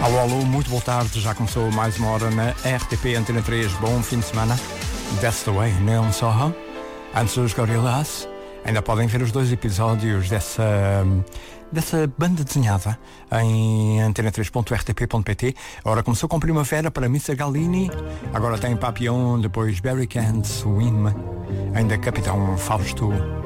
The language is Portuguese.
Alô, alô, muito boa tarde. Já começou mais uma hora na RTP Antena 3. Bom fim de semana. That's the way, Neon Soho. Antes dos Gorillaz, ainda podem ver os 2 episódios dessa banda desenhada em antena3.rtp.pt. Agora começou com Primavera para Mr. Galini. Agora tem Papillon, depois Barry Can't Swim, ainda Capitão Fausto.